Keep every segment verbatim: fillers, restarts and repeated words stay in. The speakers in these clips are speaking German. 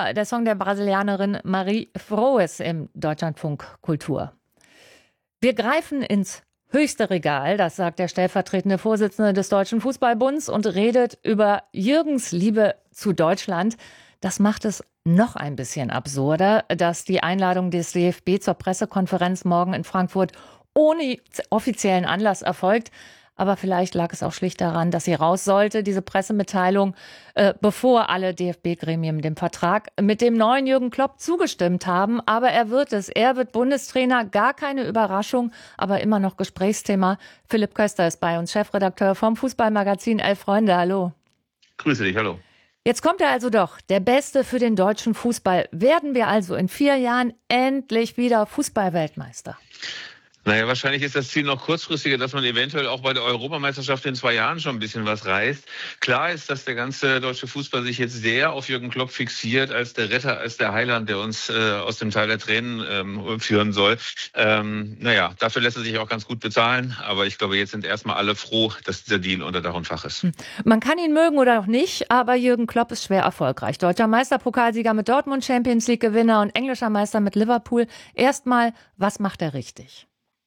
war der Song der Brasilianerin Marie Froes im Deutschlandfunk Kultur. Wir greifen ins höchste Regal, das sagt der stellvertretende Vorsitzende des Deutschen Fußballbunds und redet über Jürgens Liebe zu Deutschland. Das macht es noch ein bisschen absurder, dass die Einladung des D F B zur Pressekonferenz morgen in Frankfurt ohne offiziellen Anlass erfolgt. Aber vielleicht lag es auch schlicht daran, dass sie raus sollte, diese Pressemitteilung, äh, bevor alle D F B-Gremien dem Vertrag mit dem neuen Jürgen Klopp zugestimmt haben. Aber er wird es. Er wird Bundestrainer. Gar keine Überraschung, aber immer noch Gesprächsthema. Philipp Köster ist bei uns, Chefredakteur vom Fußballmagazin Elf Freunde. Hallo. Grüße dich, hallo. Jetzt kommt er also doch, der Beste für den deutschen Fußball. Werden wir also in vier Jahren endlich wieder Fußballweltmeister? Naja, wahrscheinlich ist das Ziel noch kurzfristiger, dass man eventuell auch bei der Europameisterschaft in zwei Jahren schon ein bisschen was reißt. Klar ist, dass der ganze deutsche Fußball sich jetzt sehr auf Jürgen Klopp fixiert, als der Retter, als der Heiland, der uns äh, aus dem Tal der Tränen ähm, führen soll. Ähm, naja, dafür lässt er sich auch ganz gut bezahlen. Aber ich glaube, jetzt sind erstmal alle froh, dass dieser Deal unter Dach und Fach ist. Man kann ihn mögen oder auch nicht, aber Jürgen Klopp ist schwer erfolgreich. Deutscher Meisterpokalsieger mit Dortmund, Champions League-Gewinner und englischer Meister mit Liverpool. Erstmal, was macht er richtig?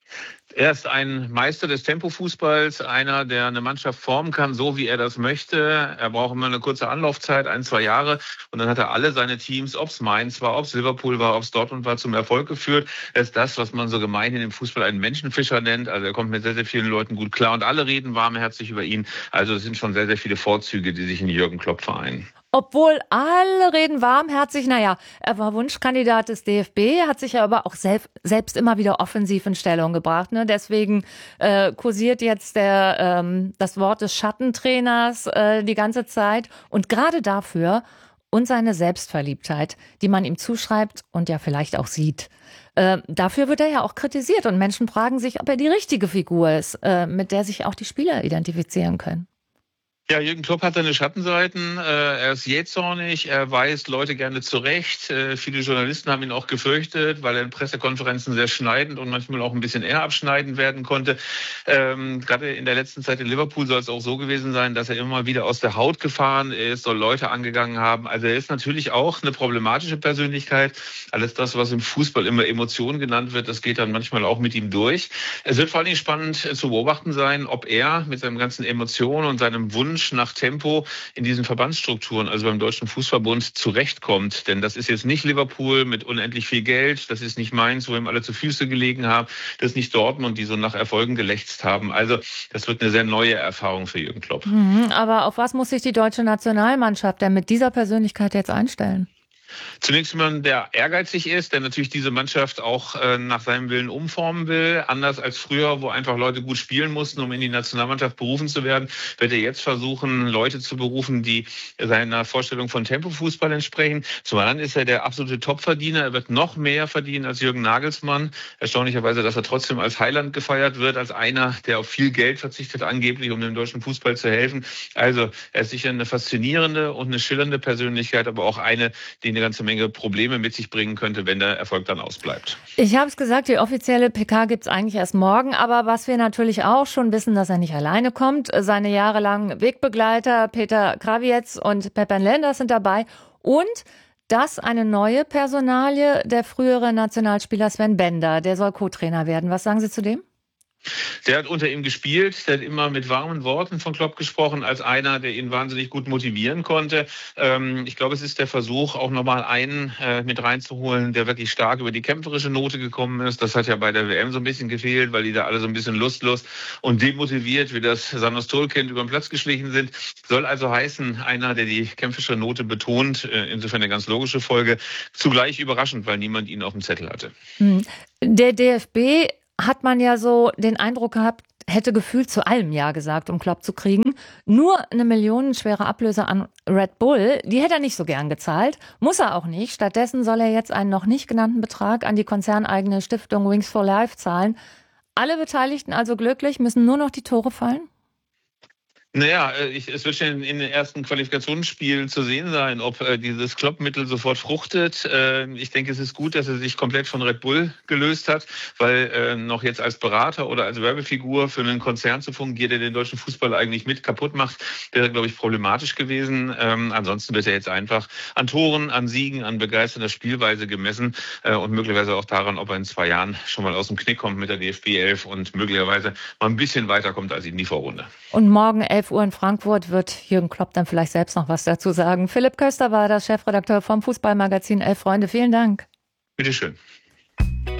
Er ist ein Meister des Tempofußballs, einer, der eine Mannschaft formen kann, so wie er das möchte. Er braucht immer eine kurze Anlaufzeit, ein, zwei Jahre. Und dann hat er alle seine Teams, ob es Mainz war, ob es Liverpool war, ob es Dortmund war, zum Erfolg geführt. Er ist das, was man so gemeinhin im Fußball einen Menschenfischer nennt. Also er kommt mit sehr, sehr vielen Leuten gut klar und alle reden warmherzig über ihn. Also es sind schon sehr, sehr viele Vorzüge, die sich in Jürgen Klopp vereinen. Obwohl alle reden warmherzig, naja, er war Wunschkandidat des D F B, hat sich ja aber auch selbst, selbst immer wieder offensiv in Stellung gebracht. Ne? Deswegen äh, kursiert jetzt der, ähm, das Wort des Schattentrainers äh, die ganze Zeit. Und gerade dafür und seine Selbstverliebtheit, die man ihm zuschreibt und ja vielleicht auch sieht. Äh, dafür wird er ja auch kritisiert und Menschen fragen sich, ob er die richtige Figur ist, äh, mit der sich auch die Spieler identifizieren können. Ja, Jürgen Klopp hat seine Schattenseiten. Er ist jähzornig, er weist Leute gerne zurecht. Viele Journalisten haben ihn auch gefürchtet, weil er in Pressekonferenzen sehr schneidend und manchmal auch ein bisschen eher abschneidend werden konnte. Ähm, gerade in der letzten Zeit in Liverpool soll es auch so gewesen sein, dass er immer mal wieder aus der Haut gefahren ist, soll Leute angegangen haben. Also er ist natürlich auch eine problematische Persönlichkeit. Alles das, was im Fußball immer Emotionen genannt wird, das geht dann manchmal auch mit ihm durch. Es wird vor allem spannend zu beobachten sein, ob er mit seinen ganzen Emotionen und seinem Wunsch nach Tempo in diesen Verbandsstrukturen, also beim Deutschen Fußballbund, zurechtkommt. Denn das ist jetzt nicht Liverpool mit unendlich viel Geld, das ist nicht Mainz, wo ihm alle zu Füße gelegen haben, das ist nicht Dortmund, die so nach Erfolgen gelächzt haben. Also das wird eine sehr neue Erfahrung für Jürgen Klopp. Mhm, aber auf was muss sich die deutsche Nationalmannschaft denn mit dieser Persönlichkeit jetzt einstellen? Zunächst jemand, der ehrgeizig ist, der natürlich diese Mannschaft auch äh, nach seinem Willen umformen will. Anders als früher, wo einfach Leute gut spielen mussten, um in die Nationalmannschaft berufen zu werden, wird er jetzt versuchen, Leute zu berufen, die seiner Vorstellung von Tempofußball entsprechen. Zum anderen ist er der absolute Topverdiener. Er wird noch mehr verdienen als Jürgen Nagelsmann. Erstaunlicherweise, dass er trotzdem als Heiland gefeiert wird, als einer, der auf viel Geld verzichtet, angeblich, um dem deutschen Fußball zu helfen. Also er ist sicher eine faszinierende und eine schillernde Persönlichkeit, aber auch eine, die eine ganze Menge Probleme mit sich bringen könnte, wenn der Erfolg dann ausbleibt. Ich habe es gesagt, die offizielle P K gibt es eigentlich erst morgen. Aber was wir natürlich auch schon wissen, dass er nicht alleine kommt. Seine jahrelangen Wegbegleiter Peter Krawietz und Pepijn Lenders sind dabei. Und dass eine neue Personalie, der frühere Nationalspieler Sven Bender, der soll Co-Trainer werden. Was sagen Sie zu dem? Der hat unter ihm gespielt, der hat immer mit warmen Worten von Klopp gesprochen, als einer, der ihn wahnsinnig gut motivieren konnte. Ähm, ich glaube, es ist der Versuch, auch nochmal einen äh, mit reinzuholen, der wirklich stark über die kämpferische Note gekommen ist. Das hat ja bei der W M so ein bisschen gefehlt, weil die da alle so ein bisschen lustlos und demotiviert, wie das Sannos Tolkind über den Platz geschlichen sind. Soll also heißen, einer, der die kämpferische Note betont, äh, insofern eine ganz logische Folge. Zugleich überraschend, weil niemand ihn auf dem Zettel hatte. Der D F B hat man ja so den Eindruck gehabt, hätte gefühlt zu allem Ja gesagt, um Klopp zu kriegen. Nur eine millionenschwere Ablöse an Red Bull, die hätte er nicht so gern gezahlt. Muss er auch nicht. Stattdessen soll er jetzt einen noch nicht genannten Betrag an die konzerneigene Stiftung Wings for Life zahlen. Alle Beteiligten also glücklich, müssen nur noch die Tore fallen? Naja, äh, ich, es wird schon in den ersten Qualifikationsspielen zu sehen sein, ob äh, dieses Kloppmittel sofort fruchtet. Äh, ich denke, es ist gut, dass er sich komplett von Red Bull gelöst hat, weil äh, noch jetzt als Berater oder als Werbefigur für einen Konzern zu fungieren, der den deutschen Fußball eigentlich mit kaputt macht, wäre, glaube ich, problematisch gewesen. Ähm, ansonsten wird er jetzt einfach an Toren, an Siegen, an begeisternder Spielweise gemessen äh, und möglicherweise auch daran, ob er in zwei Jahren schon mal aus dem Knick kommt mit der D F B elf und möglicherweise mal ein bisschen weiterkommt als in die Vorrunde. Und morgen elf Uhr in Frankfurt wird Jürgen Klopp dann vielleicht selbst noch was dazu sagen. Philipp Köster war das Chefredakteur vom Fußballmagazin Elf Freunde. Vielen Dank. Bitteschön.